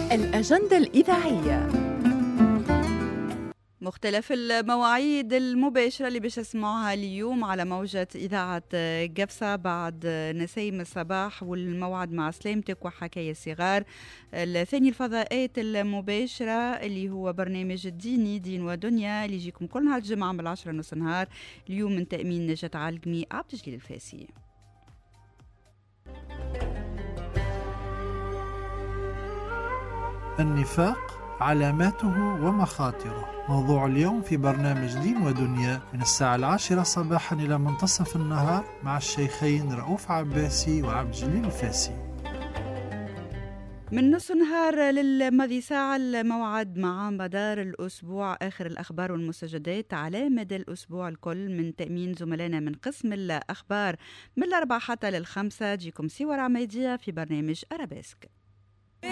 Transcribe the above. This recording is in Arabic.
الأجندة الإذاعية، مختلف المواعيد المباشرة اللي باش تسمعوها اليوم على موجة إذاعة قفصة بعد نسيم الصباح والموعد مع سلامتك وحكاية صغار. الثاني الفضاءات المباشرة اللي هو برنامج الديني دين ودنيا اللي يجيكم كل نهار الجمعة من 10:30 نهار. اليوم من تأمين نجاة عالقمي عبد الجليل الفاسي. النفاق علاماته ومخاطره، موضوع اليوم في برنامج دين ودنيا من الساعة 10 صباحا إلى منتصف النهار مع الشيخين رؤوف عباسي وعبد الجليل الفاسي. من نص نهار للماضي ساعة الموعد مع مدار الأسبوع، آخر الأخبار والمستجدات على مدى الأسبوع الكل من تأمين زملائنا من قسم الأخبار من 4 حتى 5. تجيكم سوار عميدية في برنامج أرابيسك.